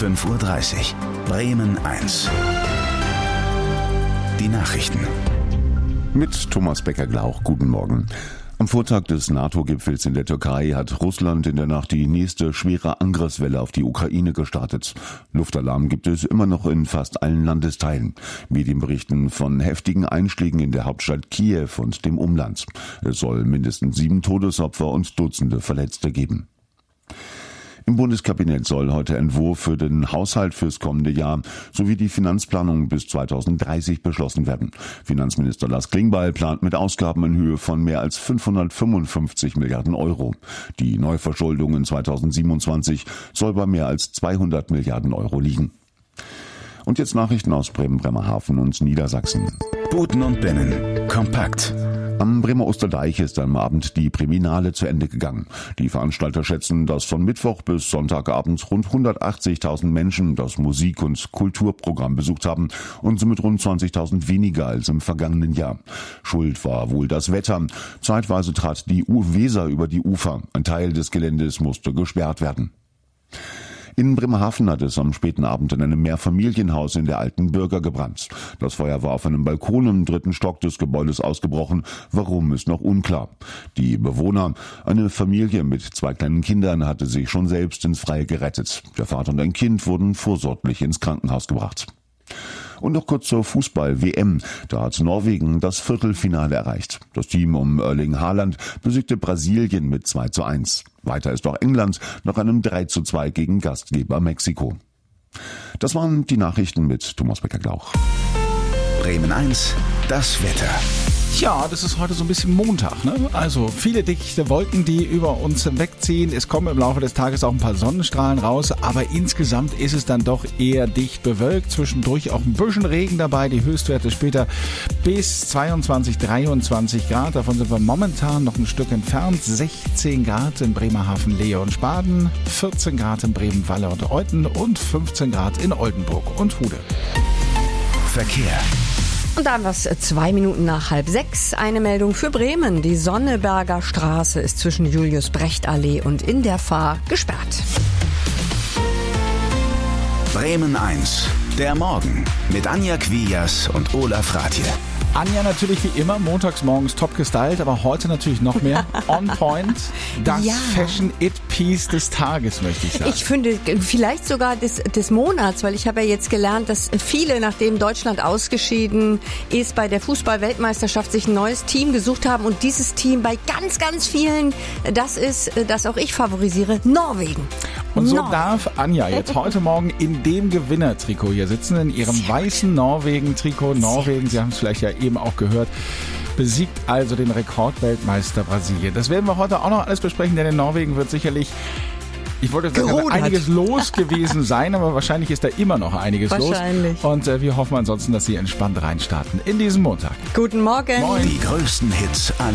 5:30 Uhr. Bremen 1. Die Nachrichten. Mit Thomas Becker-Glauch, guten Morgen. Am Vortag des NATO-Gipfels in der Türkei hat Russland in der Nacht die nächste schwere Angriffswelle auf die Ukraine gestartet. Luftalarm gibt es immer noch in fast allen Landesteilen. Medien berichten von heftigen Einschlägen in der Hauptstadt Kiew und dem Umland. Es soll mindestens 7 Todesopfer und Dutzende Verletzte geben. Im Bundeskabinett soll heute Entwurf für den Haushalt fürs kommende Jahr sowie die Finanzplanung bis 2030 beschlossen werden. Finanzminister Lars Klingbeil plant mit Ausgaben in Höhe von mehr als 555 Milliarden Euro. Die Neuverschuldung in 2027 soll bei mehr als 200 Milliarden Euro liegen. Und jetzt Nachrichten aus Bremen, Bremerhaven und Niedersachsen. Buten und Binnen. Kompakt. Am Bremer Osterdeich ist am Abend die Priminale zu Ende gegangen. Die Veranstalter schätzen, dass von Mittwoch bis Sonntagabend rund 180.000 Menschen das Musik- und Kulturprogramm besucht haben und somit rund 20.000 weniger als im vergangenen Jahr. Schuld war wohl das Wetter. Zeitweise trat die Weser über die Ufer. Ein Teil des Geländes musste gesperrt werden. In Bremerhaven hat es am späten Abend in einem Mehrfamilienhaus in der Alten Bürger gebrannt. Das Feuer war auf einem Balkon im 3. Stock des Gebäudes ausgebrochen. Warum, ist noch unklar. Die Bewohner, eine Familie mit 2 kleinen Kindern, hatte sich schon selbst ins Freie gerettet. Der Vater und ein Kind wurden vorsorglich ins Krankenhaus gebracht. Und noch kurz zur Fußball-WM. Da hat Norwegen das Viertelfinale erreicht. Das Team um Erling Haaland besiegte Brasilien mit 2:1. Weiter ist auch England nach einem 3:2 gegen Gastgeber Mexiko. Das waren die Nachrichten mit Thomas Becker-Glauch. Bremen 1, das Wetter. Ja, das ist heute so ein bisschen Montag, ne? Also viele dichte Wolken, die über uns wegziehen. Es kommen im Laufe des Tages auch ein paar Sonnenstrahlen raus, aber insgesamt ist es dann doch eher dicht bewölkt. Zwischendurch auch ein bisschen Regen dabei. Die Höchstwerte später bis 22, 23 Grad. Davon sind wir momentan noch ein Stück entfernt. 16 Grad in Bremerhaven, Lehe und Spaden, 14 Grad in Bremen, Walle und Euthen und 15 Grad in Oldenburg und Hude. Verkehr. Und dann was 2 Minuten nach 5:30. Eine Meldung für Bremen. Die Sonneberger Straße ist zwischen Julius-Brecht-Allee und in der Fahr gesperrt. Bremen 1, der Morgen mit Anja Quias und Olaf Rathje. Anja natürlich wie immer montags morgens top gestylt, aber heute natürlich noch mehr on point. Das Ja. Fashion-It-Piece des Tages, möchte ich sagen. Ich finde vielleicht sogar des Monats, weil ich habe ja jetzt gelernt, dass viele, nachdem Deutschland ausgeschieden ist bei der Fußball-Weltmeisterschaft, sich ein neues Team gesucht haben und dieses Team bei ganz, ganz vielen, das ist, das auch ich favorisiere, Norwegen. Und so darf Anja jetzt heute Morgen in dem Gewinnertrikot hier sitzen, in ihrem weißen Norwegen-Trikot. Norwegen, Sie haben es vielleicht ja eben auch gehört, besiegt also den Rekordweltmeister Brasilien. Das werden wir heute auch noch alles besprechen, denn in Norwegen wird sicherlich, ich wollte sagen, einiges los gewesen sein, aber wahrscheinlich ist da immer noch einiges los. Und wir hoffen ansonsten, dass Sie entspannt reinstarten in diesen Montag. Guten Morgen. Moin. Die größten Hits aller